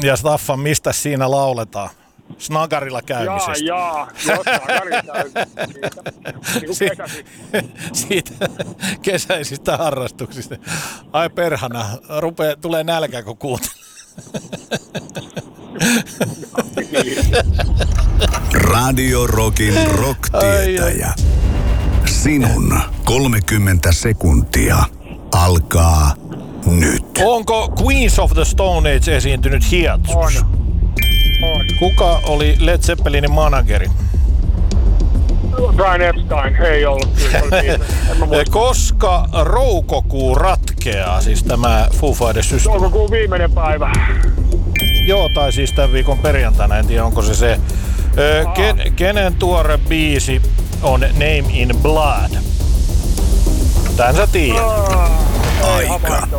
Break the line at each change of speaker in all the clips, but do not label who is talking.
Ja Staffan, mistä siinä lauletaan? Snagarilla käymisestä.
Jaa, snagarilla käymisestä.
Siitä kesäisistä harrastuksista. Ai perhana, tulee nälkä kun kuuntelee.
Radio Rockin rock-tietäjä. Sinun 30 sekuntia alkaa nyt.
Onko Queens of the Stone Age esiintynyt hiatsussa?
On.
Kuka oli Led Zeppelinin manageri?
Brian Epstein, ei ollut kyllä.
Koska roukokuu ratkeaa, siis tämä Foo Fighters-systeemi?
Toukokuun viimeinen päivä.
Joo, tai siis tämän viikon perjantaina, en tiedä onko se. Kenen tuore biisi on Name in Blood? Tän sä tiedät.
Aika.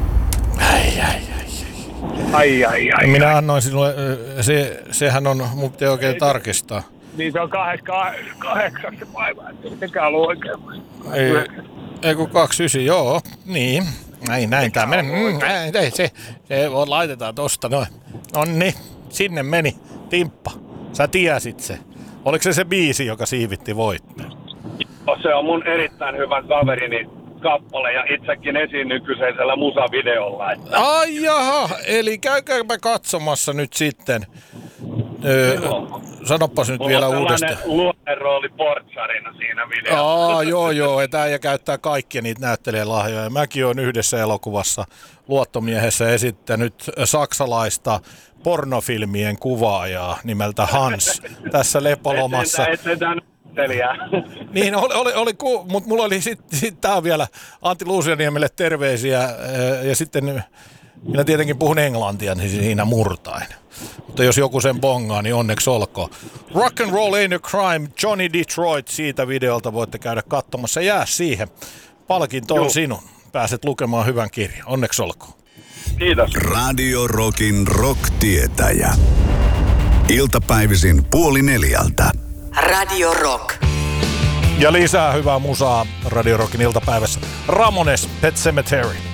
Ai.
Minä annoin sinulle, sehän on, mun pitää oikein tarkistaa.
Niin se on 8. päivä, ettei mitenkään ollut oikein.
Ei kun 29, joo, niin. Näin tää menee. Se laitetaan tosta noin. Onni, sinne meni. Timppa, sä tiesit se. Oliko se biisi, joka siivitti voitteen?
Se on mun erittäin hyvän kaverini kappale ja itsekin esiinnyn kyseisellä musavideolla.
Ai jaha, eli käykääpä katsomassa nyt sitten. Sanopas nyt vielä uudestaan.
Luonnon rooli portsarina siinä videossa.
Joo, että äijä käyttää kaikkia niitä näyttelijälahjoja. Mäkin olen yhdessä elokuvassa Luottomiehessä esittänyt saksalaista pornofilmien kuvaajaa nimeltä Hans tässä lepolomassa. Niin, mutta mulla oli sitten tää vielä Antti Luusianiemelle terveisiä ja sitten minä tietenkin puhun englantia niin siinä murtain. Mutta jos joku sen bongaa, niin onneksi olkoon. Rock and Roll Ain't a Crime, Johnny Detroit, siitä videolta voitte käydä katsomassa. Jää siihen. Palkinto on sinun. Pääset lukemaan hyvän kirjan. Onneksi olkoon.
Kiitos.
Radio Rockin rock-tietäjä. Iltapäivisin 3:30.
Radio Rock.
Ja lisää hyvää musaa Radio Rockin iltapäivässä. Ramones, Pet Sematary.